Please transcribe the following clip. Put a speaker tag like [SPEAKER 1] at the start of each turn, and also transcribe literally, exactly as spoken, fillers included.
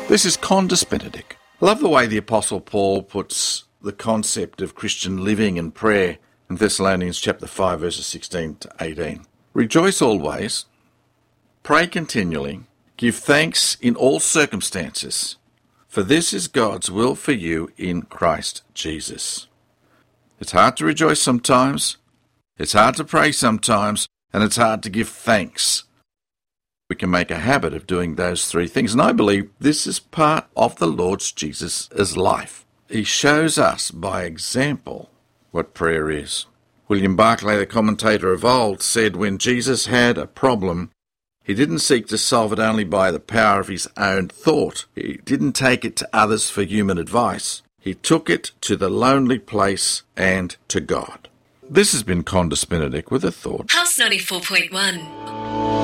[SPEAKER 1] This is Condis Benedict. I love the way the Apostle Paul puts the concept of Christian living and prayer in Thessalonians chapter five, verses sixteen to eighteen. Rejoice always, pray continually, give thanks in all circumstances, for this is God's will for you in Christ Jesus. It's hard to rejoice sometimes, it's hard to pray sometimes, and it's hard to give thanks. We can make a habit of doing those three things, and I believe this is part of the Lord Jesus' life. He shows us by example what prayer is. William Barclay, the commentator of old, said when Jesus had a problem, he didn't seek to solve it only by the power of his own thought. He didn't take it to others for human advice. He took it to the lonely place and to God. This has been Condis Benedict with a thought.
[SPEAKER 2] Pulse ninety-four point one.